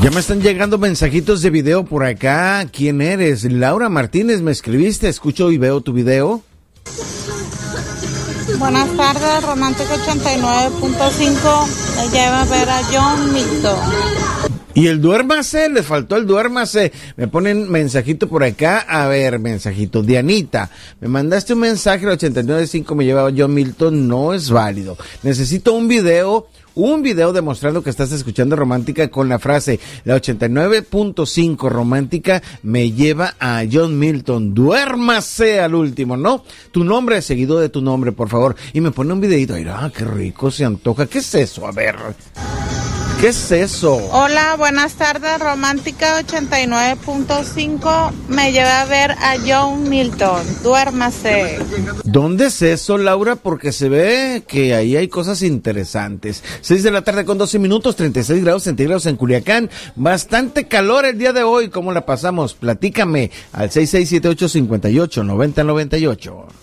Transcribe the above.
Ya me están llegando mensajitos de video por acá. ¿Quién eres? Laura Martínez, me escribiste, escucho y veo tu video. Buenas tardes, Romántico 89.5, me lleva a ver a John Milton. Y el duérmase, le faltó el duérmase. Me ponen mensajito por acá. A ver, mensajito. Dianita, me mandaste un mensaje, el 89.5 me lleva a John Milton, no es válido. Necesito un video demostrando que estás escuchando Romántica con la frase, la 89.5 Romántica me lleva a John Milton. Duérmase al último, ¿no? Tu nombre, seguido de tu nombre, por favor. Y me pone un videito. Ay, qué rico se antoja. ¿Qué es eso? A ver. ¿Qué es eso? Hola, buenas tardes, Romántica 89.5, me lleva a ver a John Milton, duérmase. ¿Dónde es eso, Laura? Porque se ve que ahí hay cosas interesantes. 6 de la tarde con 12 minutos, 36 grados centígrados en Culiacán. Bastante calor el día de hoy. ¿Cómo la pasamos? Platícame al 6678-589098.